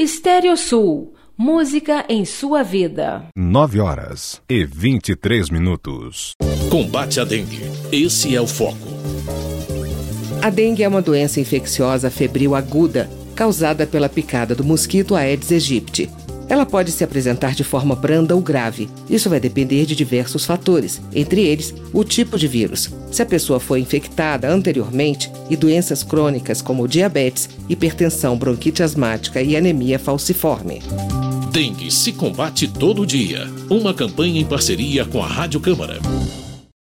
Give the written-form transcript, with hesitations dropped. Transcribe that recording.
Estéreo Sul, música em sua vida. 9h23. Combate à dengue. Esse é o foco. A dengue é uma doença infecciosa febril aguda, causada pela picada do mosquito Aedes aegypti. Ela pode se apresentar de forma branda ou grave. Isso vai depender de diversos fatores, entre eles o tipo de vírus, se a pessoa foi infectada anteriormente e doenças crônicas como diabetes, hipertensão, bronquite asmática e anemia falciforme. Dengue se combate todo dia. Uma campanha em parceria com a Rádio Câmara.